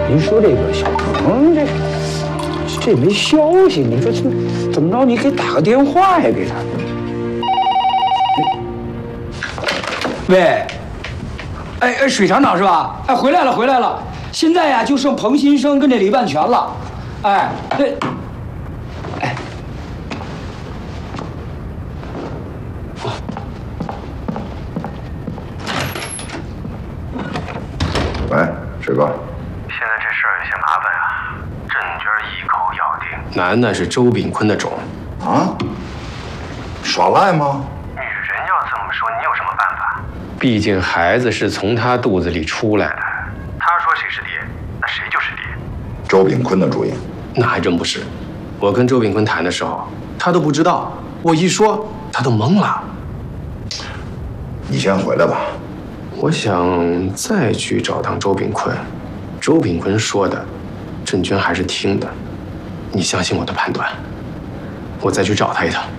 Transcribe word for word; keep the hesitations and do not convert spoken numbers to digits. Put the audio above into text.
你说这个小鹏这这没消息，你说这怎么着？你给打个电话呀，给他。喂，哎哎，水厂长是吧？哎，回来了回来了。现在呀，就剩彭新生跟这李万全了。哎，对，哎。 喂，水哥， 现在这事儿有些麻烦啊。郑娟一口咬定楠楠是周炳坤的种啊？耍赖吗？ 女人要这么说，你有什么办法？ 毕竟孩子是从他肚子里出来的。 他说谁是爹，那谁就是爹。 周炳坤的主意？ 那还真不是。我跟周炳坤谈的时候，他都不知道。我一说，他都懵了。 你先回来吧。 我想再去找趟周炳坤，周炳坤说的，郑娟还是听的，你相信我的判断，我再去找他一趟。